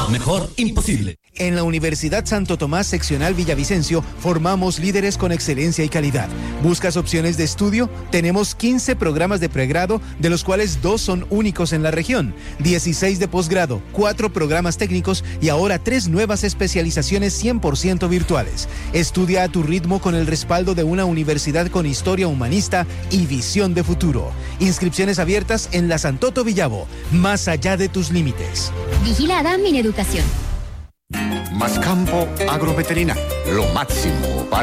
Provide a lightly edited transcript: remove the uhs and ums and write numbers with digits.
No, mejor imposible. En la Universidad Santo Tomás Seccional Villavicencio formamos líderes con excelencia y calidad. ¿Buscas opciones de estudio? Tenemos 15 programas de pregrado, de los cuales 2 son únicos en la región, 16 de posgrado, 4 programas técnicos y ahora 3 nuevas especializaciones 100% virtuales. Estudia a tu ritmo con el respaldo de una universidad con historia humanista y visión de futuro. Inscripciones abiertas en la Santoto Villavo, más allá de tus límites. Vigilada Mineducación. Mascampo Agroveterinario, lo máximo para